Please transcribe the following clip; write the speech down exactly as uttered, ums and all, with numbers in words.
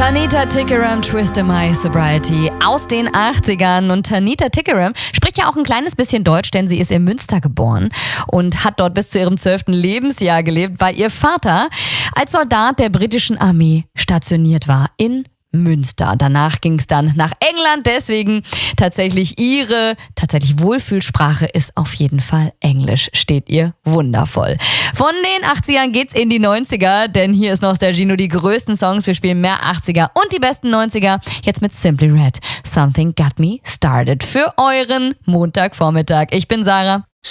Tanita Tikaram, Twist My Sobriety aus den achtzigern. Und Tanita Tikaram spricht ja auch ein kleines bisschen Deutsch, denn sie ist in Münster geboren und hat dort bis zu ihrem zwölften Lebensjahr gelebt, weil ihr Vater als Soldat der britischen Armee stationiert war in Münster. Danach ging es dann nach England, deswegen tatsächlich ihre tatsächlich Wohlfühlsprache ist auf jeden Fall Englisch. Steht ihr wundervoll. Von den achtzigern geht's in die neunziger, denn hier ist Nostalgie, nur die größten Songs. Wir spielen mehr achtziger und die besten neunziger. Jetzt mit Simply Red. Something Got Me Started für euren Montagvormittag. Ich bin Sarah.